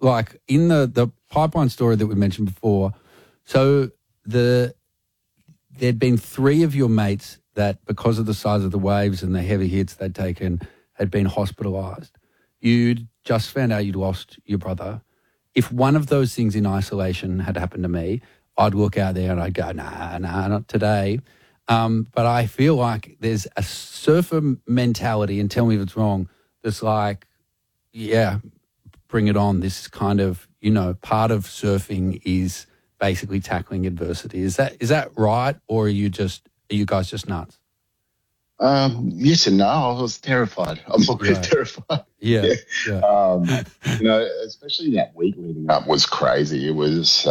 like in the pipeline story that we mentioned before, so there'd been 3 of your mates that, because of the size of the waves and the heavy hits they'd taken, had been hospitalised. You'd just found out you'd lost your brother. If one of those things in isolation had happened to me, I'd look out there and I'd go, nah, not today. But I feel like there's a surfer mentality, and tell me if it's wrong, that's like, yeah, bring it on. This is kind of, part of surfing is basically tackling adversity. Is that right, or are you guys just nuts? Yes and no. I was terrified. I'm always terrified. Yeah. Especially that week leading up was crazy. It was,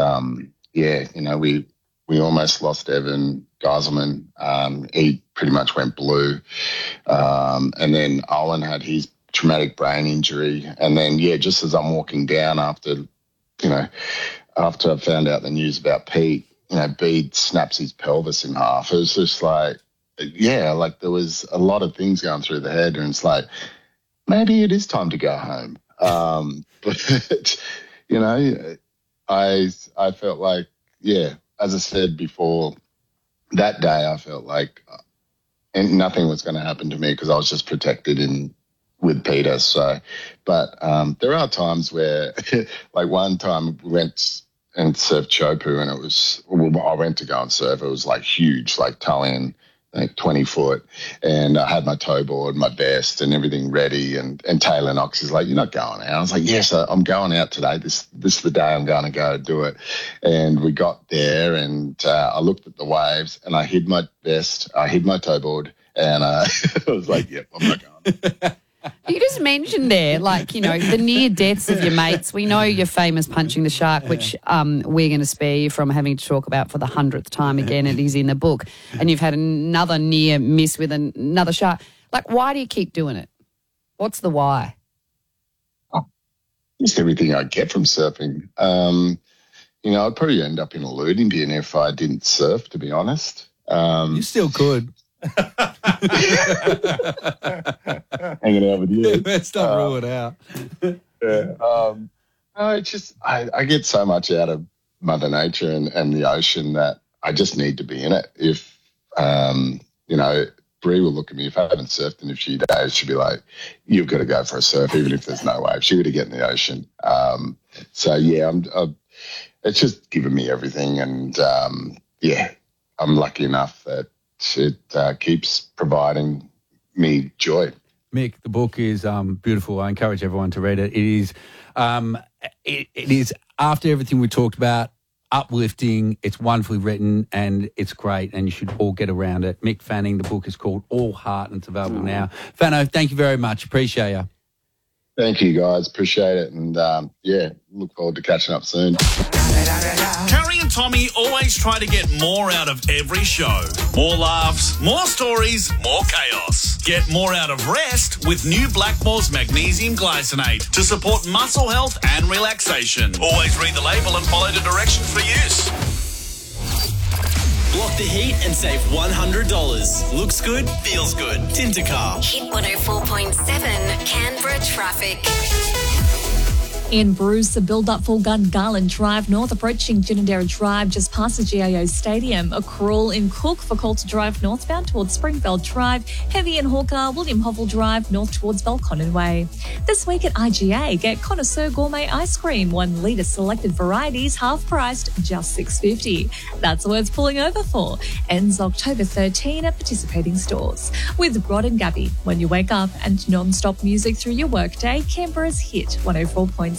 we almost lost Evan Geiselman. He pretty much went blue. And then Owen had his traumatic brain injury. And then, just as I'm walking down after I found out the news about Pete, Bede snaps his pelvis in half. It was just like, there was a lot of things going through the head, and it's like, maybe it is time to go home. But, I felt like, as I said before, that day I felt like nothing was going to happen to me because I was just protected with Peter. So, but there are times where, like one time we went and surfed Chopu, and I went to go and surf. It was like huge, like toe-in, like 20 foot, and I had my toe board, my vest, and everything ready. And Taylor Knox is like, "You're not going out." I was like, "Yes, I'm going out today. This is the day I'm going to go do it." And we got there, and I looked at the waves, and I hid my vest, I hid my toe board, and I was like, "Yep, I'm not going." You just mentioned there, the near deaths of your mates. We know you're famous punching the shark, which we're going to spare you from having to talk about for the 100th time again. It is in the book. And you've had another near miss with another shark. Like, why do you keep doing it? What's the why? Just everything I get from surfing. I'd probably end up in a looting bin if I didn't surf, to be honest. You still could. Hanging out with you. Let's not rule it out. It's just I get so much out of Mother Nature and the ocean that I just need to be in it. If Bree will look at me, if I haven't surfed in a few days, she'll be like, "You've got to go for a surf, even if there's no wave." She would get in the ocean. It's just given me everything, and I'm lucky enough that it keeps providing me joy. Mick, the book is beautiful. I encourage everyone to read it. It is, it is, after everything we talked about, uplifting. It's wonderfully written, and it's great, and you should all get around it. Mick Fanning, the book is called All Heart, and it's available now. Fano, thank you very much. Appreciate you. Thank you, guys. Appreciate it. And, look forward to catching up soon. Carrie and Tommy always try to get more out of every show. More laughs, more stories, more chaos. Get more out of rest with new Blackmore's Magnesium Glycinate to support muscle health and relaxation. Always read the label and follow the directions for use. Block the heat and save $100. Looks good, feels good. Tintercar. Hit 104.7 Canberra traffic. In Bruce, the build-up for Gungarland Drive North, approaching Ginninderra Drive just past the GIO Stadium. A crawl in Cook for Coulter Drive northbound towards Springveld Drive. Heavy in Hawker, William Hovell Drive north towards Belconnen Way. This week at IGA, get Connoisseur Gourmet Ice Cream, 1 litre selected varieties, half priced, just $6.50. That's worth pulling over for. Ends October 13 at participating stores. With Rod and Gabby, when you wake up and non-stop music through your workday, Canberra's Hit 104.7.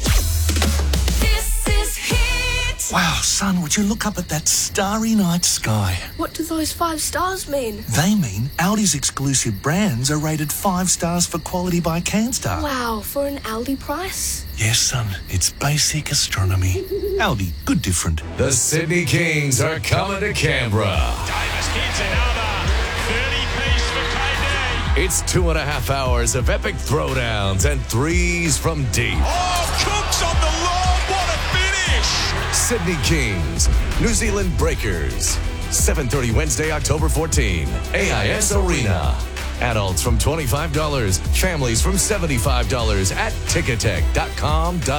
This is Hit. Wow, son, would you look up at that starry night sky? What do those 5 stars mean? They mean Aldi's exclusive brands are rated 5 stars for quality by Canstar. Wow, for an Aldi price? Yes, son, it's basic astronomy. Aldi, good different. The Sydney Kings are coming to Canberra. Davis hits another 30-piece for KD. It's 2.5 hours of epic throwdowns and threes from deep. Oh, Cook's on the lob. What a finish. Sydney Kings, New Zealand Breakers. 7:30 Wednesday, October 14. AIS Arena. Adults from $25, families from $75 at ticketek.com.au.